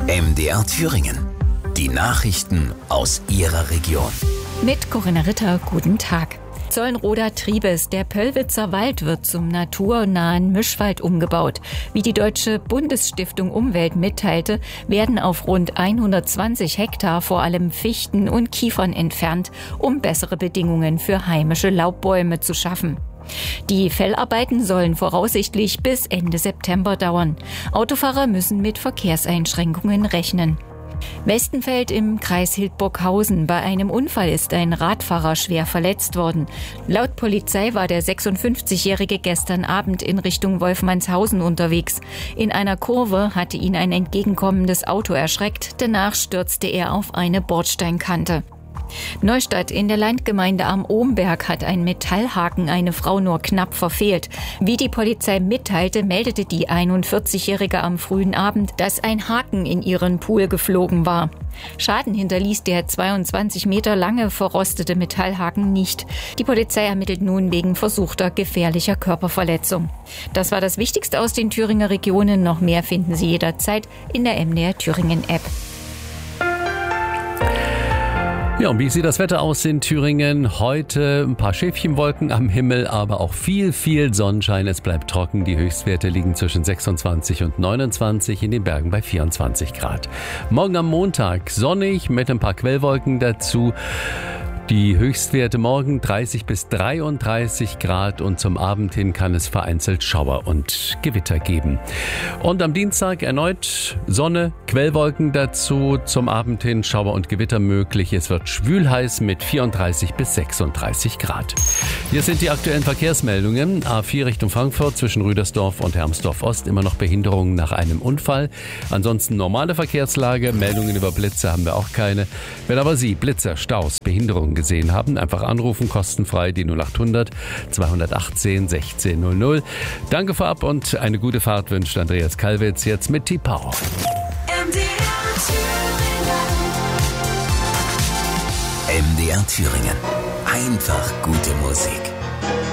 MDR Thüringen. Die Nachrichten aus Ihrer Region. Mit Corinna Ritter, guten Tag. Zollenroda-Triebes, der Pöllwitzer Wald wird zum naturnahen Mischwald umgebaut. Wie die Deutsche Bundesstiftung Umwelt mitteilte, werden auf rund 120 Hektar vor allem Fichten und Kiefern entfernt, um bessere Bedingungen für heimische Laubbäume zu schaffen. Die Fellarbeiten sollen voraussichtlich bis Ende September dauern. Autofahrer müssen mit Verkehrseinschränkungen rechnen. Westenfeld im Kreis Hildburghausen. Bei einem Unfall ist ein Radfahrer schwer verletzt worden. Laut Polizei war der 56-Jährige gestern Abend in Richtung Wolfmannshausen unterwegs. In einer Kurve hatte ihn ein entgegenkommendes Auto erschreckt. Danach stürzte er auf eine Bordsteinkante. Neustadt in der Landgemeinde am Ohmberg hat ein Metallhaken eine Frau nur knapp verfehlt. Wie die Polizei mitteilte, meldete die 41-Jährige am frühen Abend, dass ein Haken in ihren Pool geflogen war. Schaden hinterließ der 22 Meter lange verrostete Metallhaken nicht. Die Polizei ermittelt nun wegen versuchter gefährlicher Körperverletzung. Das war das Wichtigste aus den Thüringer Regionen. Noch mehr finden Sie jederzeit in der MDR Thüringen App. Ja, und wie sieht das Wetter aus in Thüringen? Heute ein paar Schäfchenwolken am Himmel, aber auch viel Sonnenschein. Es bleibt trocken. Die Höchstwerte liegen zwischen 26 und 29, in den Bergen bei 24 Grad. Morgen am Montag sonnig mit ein paar Quellwolken dazu. Die Höchstwerte morgen 30 bis 33 Grad und zum Abend hin kann es vereinzelt Schauer und Gewitter geben. Und am Dienstag erneut Sonne, Quellwolken dazu, zum Abend hin Schauer und Gewitter möglich. Es wird schwülheiß mit 34 bis 36 Grad. Hier sind die aktuellen Verkehrsmeldungen. A4 Richtung Frankfurt zwischen Rüdersdorf und Hermsdorf-Ost immer noch Behinderungen nach einem Unfall. Ansonsten normale Verkehrslage, Meldungen über Blitze haben wir auch keine. Wenn aber Sie Blitzer, Staus, Behinderungen gesehen haben, einfach anrufen, kostenfrei die 0800 218 1600. Danke vorab und eine gute Fahrt wünscht Andreas Kalwitz jetzt mit T-Power. MDR Thüringen. Einfach gute Musik.